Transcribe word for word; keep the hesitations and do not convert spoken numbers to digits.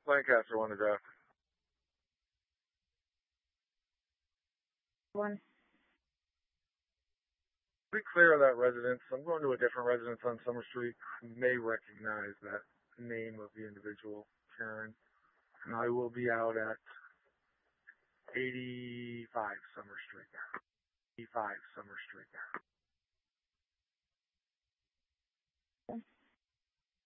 Lancaster one to draft. One. Be clear of that residence. I'm going to a different residence on Summer Street. You may recognize that name of the individual, Karen. And I will be out at eighty-five Summer Street. eighty-five Summer Street.